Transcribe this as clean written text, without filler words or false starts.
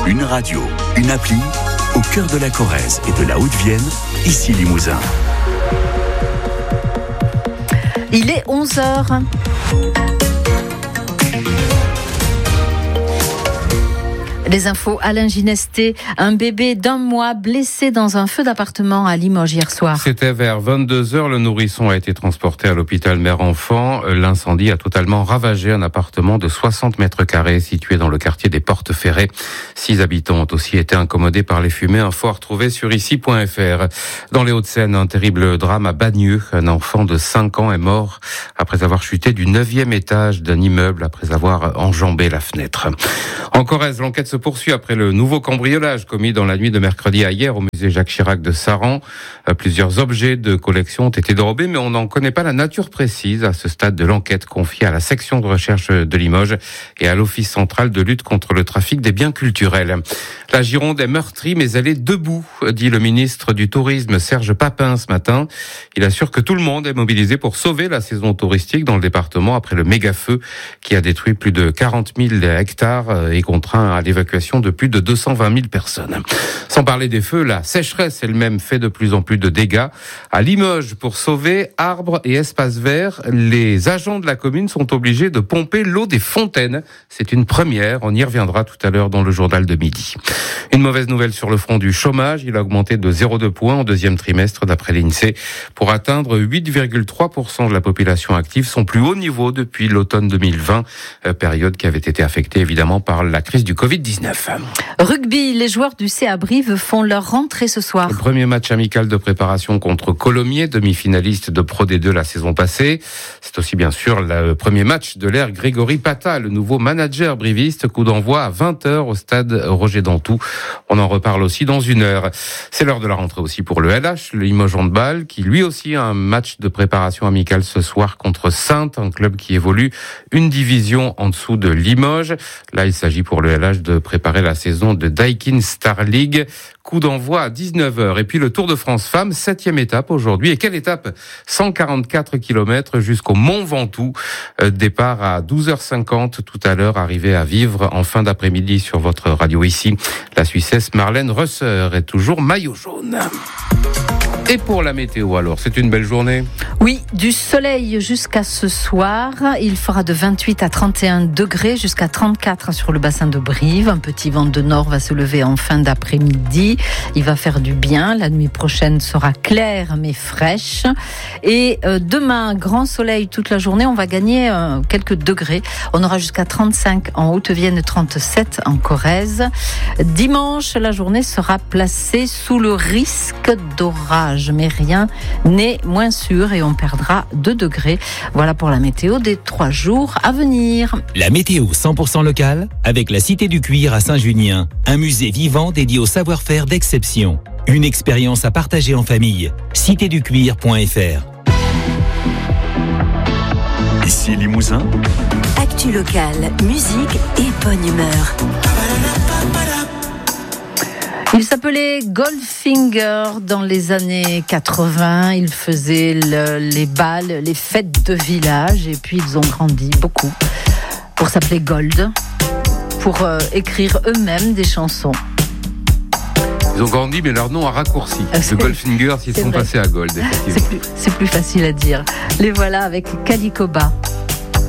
Une radio, une appli, au cœur de la Corrèze et de la Haute-Vienne, ici Limousin. Il est 11h. Les infos, Alain Ginesté, un bébé d'1 mois blessé dans un feu d'appartement à Limoges hier soir. C'était vers 22h, le nourrisson a été transporté à l'hôpital mère-enfant. L'incendie a totalement ravagé un appartement de 60 mètres carrés situé dans le quartier des Portes Ferrées. 6 habitants ont aussi été incommodés par les fumées, info à retrouver sur ici.fr. Dans les Hauts-de-Seine, un terrible drame à Bagneux. Un enfant de 5 ans est mort après avoir chuté du 9e étage d'un immeuble après avoir enjambé la fenêtre. En Corrèze, l'enquête se poursuit après le nouveau cambriolage commis dans la nuit de mercredi à hier au musée Jacques Chirac de Saran. Plusieurs objets de collection ont été dérobés, mais on n'en connaît pas la nature précise à ce stade de l'enquête confiée à la section de recherche de Limoges et à l'Office central de lutte contre le trafic des biens culturels. La Gironde est meurtrie, mais elle est debout, dit le ministre du Tourisme Serge Papin ce matin. Il assure que tout le monde est mobilisé pour sauver la saison touristique dans le département après le méga-feu qui a détruit plus de 40 000 hectares et contraint à l'évacuation de plus de 220 000 personnes. Sans parler des feux, la sécheresse elle-même fait de plus en plus de dégâts. À Limoges, pour sauver arbres et espaces verts, les agents de la commune sont obligés de pomper l'eau des fontaines. C'est une première, on y reviendra tout à l'heure dans le journal de midi. Une mauvaise nouvelle sur le front du chômage, il a augmenté de 0,2 points en deuxième trimestre d'après l'INSEE pour atteindre 8,3% de la population active, son plus haut niveau depuis l'automne 2020, période qui avait été affectée évidemment par la crise du Covid-19. Rugby, les joueurs du CA Brive font leur rentrée ce soir. Le premier match amical de préparation contre Colomiers, demi-finaliste de Pro D2 la saison passée. C'est aussi bien sûr le premier match de l'ère Grégory Pata, le nouveau manager briviste. Coup d'envoi à 20h au stade Roger Dantou. On en reparle aussi dans une heure. C'est l'heure de la rentrée aussi pour le LH, le Limoges Handball, qui lui aussi a un match de préparation amicale ce soir contre Saintes, un club qui évolue une division en dessous de Limoges. Là, il s'agit pour le LH de préparer la saison de Daikin Star League. Coup d'envoi à 19h. Et puis le Tour de France Femmes, 7e étape aujourd'hui. Et quelle étape? 144 km jusqu'au Mont Ventoux. Départ à 12h50 tout à l'heure, arrivée à Vivre en fin d'après-midi sur votre radio ici. La Suissesse Marlène Rösser est toujours maillot jaune. Et pour la météo alors, c'est une belle journée? Oui, du soleil jusqu'à ce soir. Il fera de 28 à 31 degrés jusqu'à 34 sur le bassin de Brive. Un petit vent de nord va se lever en fin d'après-midi. Il va faire du bien. La nuit prochaine sera claire mais fraîche. Et demain, grand soleil toute la journée. On va gagner quelques degrés. On aura jusqu'à 35 en Haute-Vienne, 37 en Corrèze. Dimanche, la journée sera placée sous le risque d'orage. Mais rien n'est moins sûr et on perdra 2 degrés. Voilà pour la météo des 3 jours à venir. La météo 100% locale avec la Cité du Cuir à Saint-Junien. Un musée vivant dédié au savoir-faire d'exception. Une expérience à partager en famille. citéducuir.fr. Ici Limousin. Actu locale, musique et bonne humeur. Il s'appelait Goldfinger dans les années 80. Il faisait les balles, les fêtes de village. Et puis ils ont grandi beaucoup pour s'appeler Gold, pour écrire eux-mêmes des chansons. Ils ont grandi, mais leur nom a raccourci. De Goldfinger, ils sont passés à Gold, effectivement. C'est plus facile à dire. Les voilà avec Calicoba.